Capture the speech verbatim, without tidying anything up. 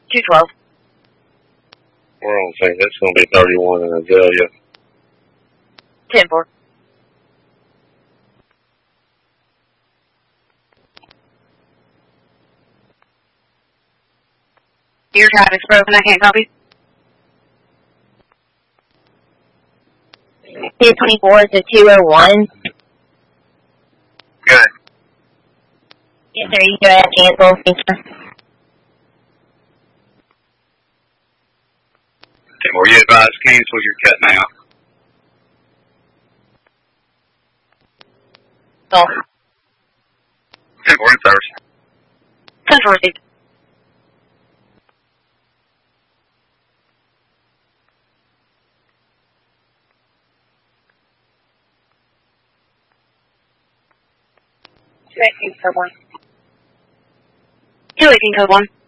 two twelve. We're on thing. That's going to be thirty-one in Azalea. ten four. Your traffic's broken. I can't copy. two twenty-four to two oh one. Good. Yes, sir. You go ahead and cancel. Thank you. ten four, you advise cancel your cut now. Oh. ten four in service. ten four received. two eighteen code one. two eighteen code one.